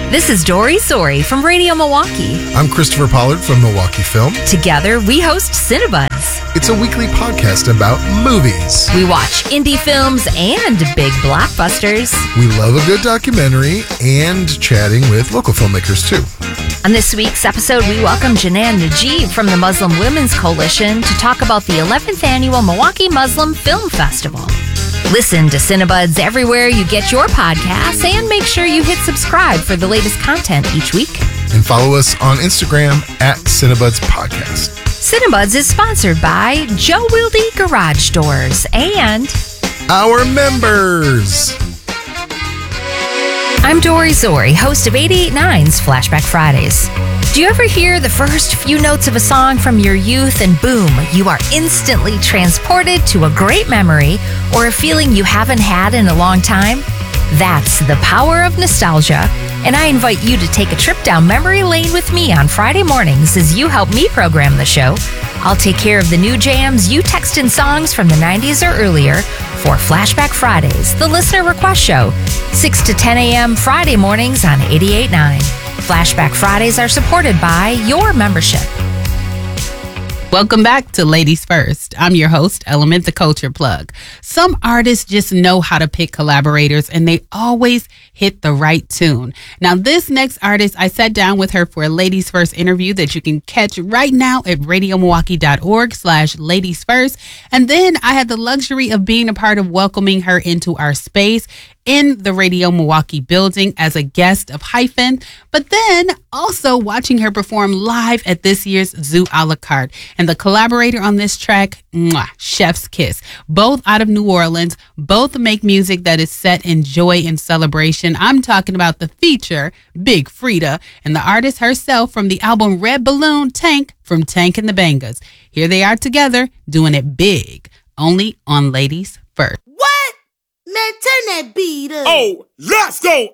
This is Dory Sori from Radio Milwaukee. I'm Christopher Pollard from Milwaukee Film. Together, we host Cinebuds. It's a weekly podcast about movies. We watch indie films and big blockbusters. We love a good documentary and chatting with local filmmakers, too. On this week's episode, we welcome Janan Najib from the Muslim Women's Coalition to talk about the 11th Annual Milwaukee Muslim Film Festival. Listen to Cinebuds everywhere you get your podcasts and make sure you hit subscribe for the latest content each week. And follow us on Instagram at Cinebuds Podcast. Cinebuds is sponsored by Joe Wilde Garage Doors and our members. I'm Dory Zori, host of 88.9's Flashback Fridays. Do you ever hear the first few notes of a song from your youth and boom, you are instantly transported to a great memory or a feeling you haven't had in a long time? That's the power of nostalgia, and I invite you to take a trip down memory lane with me on Friday mornings as you help me program the show. I'll take care of the new jams you text in songs from the 90s or earlier for Flashback Fridays, the listener request show, 6 to 10 a.m. Friday mornings on 88.9. Flashback Fridays are supported by your membership. Welcome back to Ladies First. I'm your host, Element the Culture Plug. Some artists just know how to pick collaborators and they always hit the right tune. Now, this next artist, I sat down with her for a Ladies First interview that you can catch right now at radiomilwaukee.org/Ladies First. And then I had the luxury of being a part of welcoming her into our space in the Radio Milwaukee building as a guest of Hyphen, but then also watching her perform live at this year's Zoo a la carte. And the collaborator on this track, Chef's Kiss. Both out of New Orleans, both make music that is set in joy and celebration. I'm talking about the feature, Big Freedia, and the artist herself from the album Red Balloon, Tank, from Tank and the Bangas. Here they are together, doing it big, only on Ladies First. What? Man, turn that beat up. Oh, let's go.